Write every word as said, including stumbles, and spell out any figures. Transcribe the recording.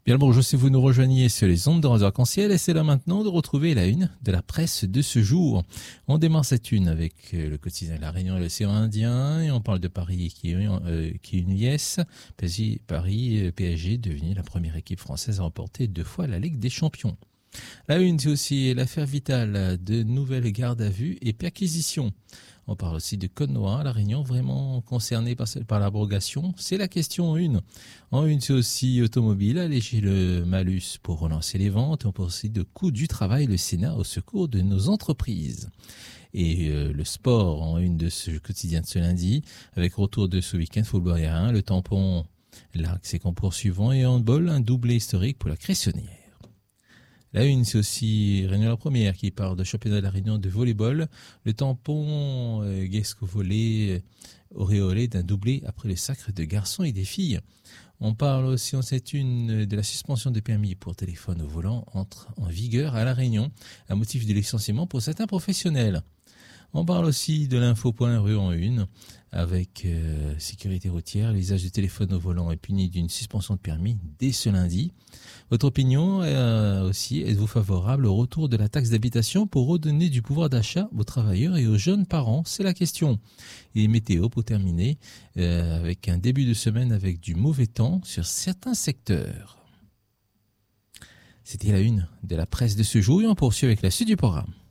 Bien le bonjour si vous nous rejoignez sur les ondes de Radio Arc-en-Ciel et c'est là maintenant de retrouver la une de la presse de ce jour. On démarre cette une avec le quotidien La Réunion et l'océan Indien et on parle de Paris qui est, euh, qui est une liesse. Paris, P S G devenu la première équipe française à remporter deux fois la Ligue des Champions. La une, c'est aussi l'affaire Vital, de nouvelles gardes à vue et perquisitions. On parle aussi de Code Noir, La Réunion vraiment concernée par, par l'abrogation. C'est la question en une. En une, c'est aussi automobile, alléger le malus pour relancer les ventes. On parle aussi de coût du travail, le Sénat au secours de nos entreprises. Et euh, le sport en une de ce quotidien de ce lundi, avec retour de ce week-end football aérien, le tampon, l'arc, ses concours suivants et handball, un doublé historique pour la Cressonnière. La une, c'est aussi Réunion la première qui parle de championnat de la Réunion de volleyball. Le tampon euh, Guesco volé euh, auréolé d'un doublé après le sacre de garçons et des filles. On parle aussi en cette une de la suspension de permis pour téléphone au volant entre en vigueur à la Réunion, à motif de licenciement pour certains professionnels. On parle aussi de l'info.rue en une, avec euh, sécurité routière. L'usage du téléphone au volant est puni d'une suspension de permis dès ce lundi. Votre opinion euh, aussi, êtes-vous favorable au retour de la taxe d'habitation pour redonner du pouvoir d'achat aux travailleurs et aux jeunes parents? C'est la question. Et météo pour terminer, euh, avec un début de semaine avec du mauvais temps sur certains secteurs. C'était la une de la presse de ce jour et on poursuit avec la suite du programme.